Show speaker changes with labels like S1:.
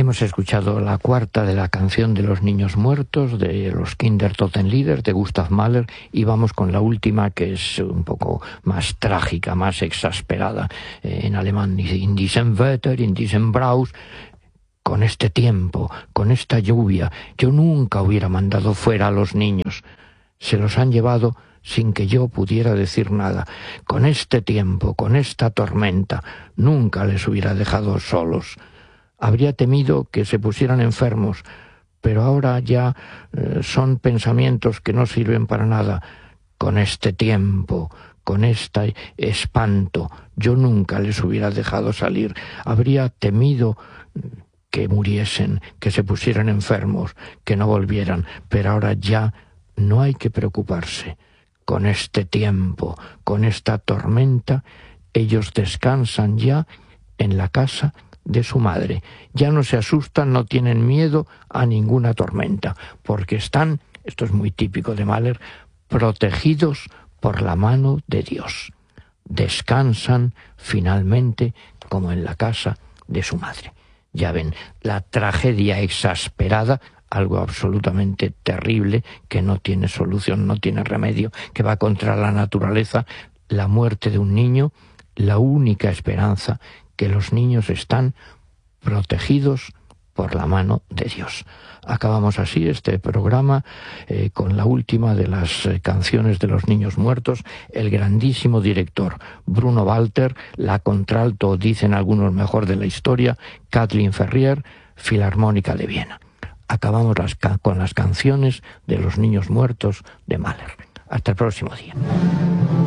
S1: Hemos escuchado la cuarta de la canción de los niños muertos, de los Kindertotenlieder, de Gustav Mahler, y vamos con la última, que es un poco más trágica, más exasperada, en alemán, in diesem Wetter, in diesem Braus. Con este tiempo, con esta lluvia, yo nunca hubiera mandado fuera a los niños. Se los han llevado sin que yo pudiera decir nada. Con este tiempo, con esta tormenta, nunca les hubiera dejado solos. Habría temido que se pusieran enfermos, pero ahora ya son pensamientos que no sirven para nada. Con este tiempo, con este espanto, yo nunca les hubiera dejado salir. Habría temido que muriesen, que se pusieran enfermos, que no volvieran, pero ahora ya no hay que preocuparse. Con este tiempo, con esta tormenta, ellos descansan ya en la casa de su madre. Ya no se asustan, no tienen miedo a ninguna tormenta, porque están, esto es muy típico de Mahler, protegidos por la mano de Dios. Descansan finalmente como en la casa de su madre. Ya ven, la tragedia exasperada, algo absolutamente terrible, que no tiene solución, no tiene remedio, que va contra la naturaleza, la muerte de un niño, la única esperanza, que los niños están protegidos por la mano de Dios. Acabamos así este programa con la última de las canciones de los niños muertos, el grandísimo director Bruno Walter, la contralto, dicen algunos, mejor de la historia, Kathleen Ferrier, Filarmónica de Viena. Acabamos con las canciones de los niños muertos de Mahler. Hasta el próximo día.